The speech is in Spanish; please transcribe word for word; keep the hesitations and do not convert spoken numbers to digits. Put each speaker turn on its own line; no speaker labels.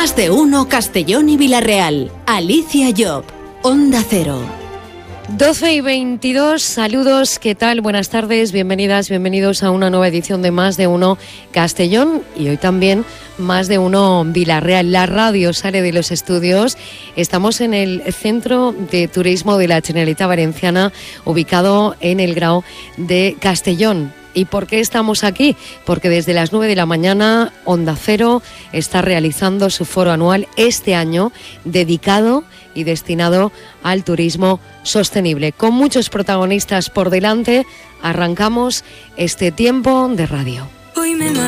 Más de uno Castellón y Villarreal. Alicia Job, Onda Cero.
doce y veintidós, saludos, ¿qué tal? Buenas tardes, bienvenidas, bienvenidos a una nueva edición de Más de Uno Castellón y hoy también Más de Uno Villarreal. La radio sale de los estudios, estamos en el Centro de Turismo de la Generalitat Valenciana, ubicado en el Grao de Castellón. ¿Y por qué estamos aquí? Porque desde las nueve de la mañana Onda Cero está realizando su foro anual este año dedicado y destinado al turismo sostenible. Con muchos protagonistas por delante, arrancamos este tiempo de radio.